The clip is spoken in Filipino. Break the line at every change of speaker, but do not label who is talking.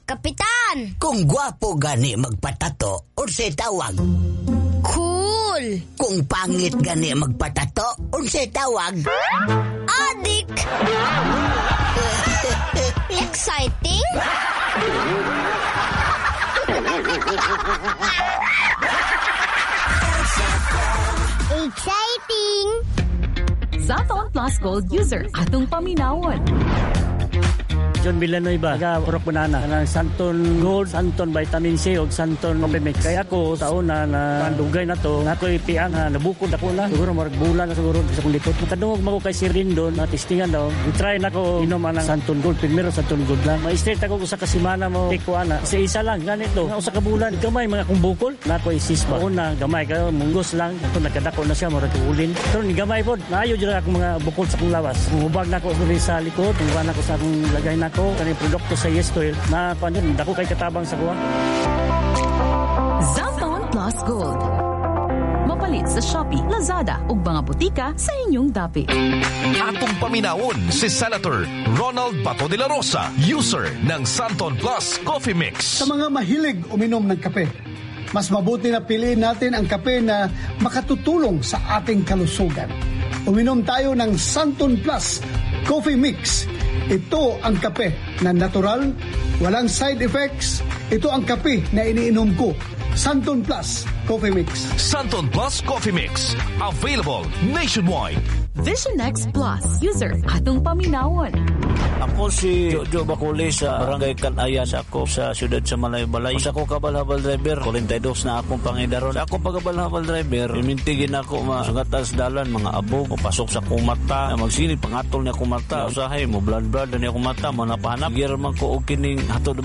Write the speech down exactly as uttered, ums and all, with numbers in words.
Kapitan!
Kung gwapo gani magpatato, unsay tawag?
Cool!
Kung pangit gani magpatato, unsay tawag?
Adik! Exciting? Exciting!
Zaton Plus Gold user atong paminawon.
John Villanueva, taga Purok Banana, ng Santon Gold, Santon Vitamin C o Santon Complemix. Kaya ako sa una na pandugay na to, na ako'y piang na nabukod ako na. Siguro marag bulan na siguro sa kong likod. Nakadungog mo ko kay Sir Rindon, na testingan daw. I-try na ko inom ang Santon Gold. Primero Santon Gold lang. Ma-straight ako sa kasimana mo. Take ko ana. Kasi isa lang, ganito. Na usa ka bulan. Gamay mga kong bukol. Na ako'y sispa. Una, gamay kayo. Munggos lang. Ito nagkadako na siya. Marag ulin. Pero ni gamay po. Naayo dyan ako mga bukol sa kong lawas. Hubag na ako sa likod. Hubag na ako sa akong lagay na ko. Kani produkto sa Yes Oil na panon dako kay katabang sa kuha.
Zaton Plus Gold. Mapalit sa Shopee, Lazada ug mga butika sa inyong dapit.
Atong paminawon si Senator Ronald Bato de la Rosa, user ng Santon Plus Coffee Mix.
Sa mga mahilig uminom ng kape, mas mabuti na piliin natin ang kape na makatutulong sa ating kalusugan. Uminom tayo ng Santon Plus Coffee Mix. Ito ang kape na natural, walang side effects. Ito ang kape na iniinom ko. Santon Plus Coffee Mix.
Santon Plus Coffee Mix. Available nationwide.
Vision X Plus user atong paminawon.
Ako si Jojo Baculi sa Barangay Kanaya sa ako sa siyudad sa Malay-Balay. Sa ako kabal-habal driver, kulintados na akong pangidaron. Sa ako pagkabal-habal driver, imintigin ako masungatas dalan, mga abog, o pasok sa kumata, na magsinit, pangatol niya kumata. Usahay mo, blood-blood na niya kumata, manapahanap. German ko o kining hatod